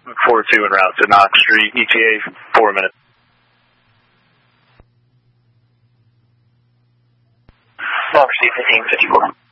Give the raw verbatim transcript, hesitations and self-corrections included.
four two en route to Knox Street, E T A, four minutes. Knox Street, fifteen fifty-four.